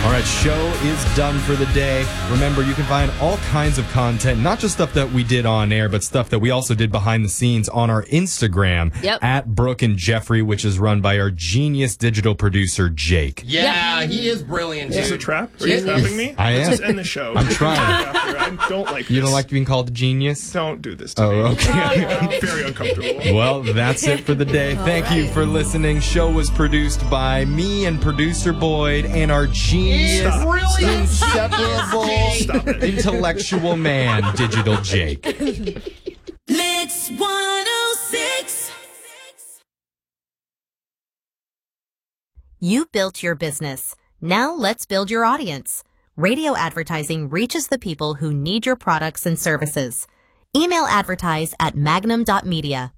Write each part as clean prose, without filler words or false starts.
All right, show is done for the day. Remember, you can find all kinds of content, not just stuff that we did on air, but stuff that we also did behind the scenes on our Instagram at Brooke and Jeffrey, which is run by our genius digital producer, Jake. Yeah, he is brilliant. Is this a trap? Are you trapping me? I am. Let's just end the show. I'm trying. I don't like this. You don't like being called a genius? Don't do this to me. Okay. I'm very uncomfortable. Well, that's it for the day. Thank you for listening. Show was produced by me and producer Boyd and our genius, inseparable, intellectual man, Digital Jake. Mix 106. You built your business. Now let's build your audience. Radio advertising reaches the people who need your products and services. Email advertise at magnum.media.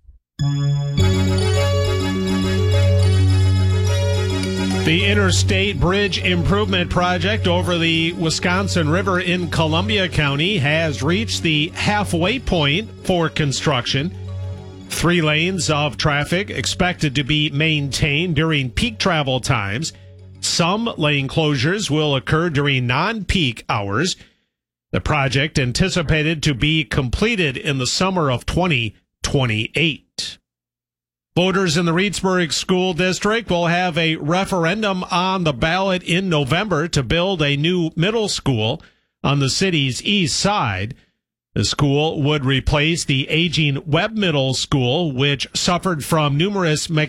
The Interstate Bridge Improvement Project over the Wisconsin River in Columbia County has reached the halfway point for construction. 3 lanes of traffic expected to be maintained during peak travel times. Some lane closures will occur during non-peak hours. The project anticipated to be completed in the summer of 2028. Voters in the Reedsburg School District will have a referendum on the ballot in November to build a new middle school on the city's east side. The school would replace the aging Webb Middle School, which suffered from numerous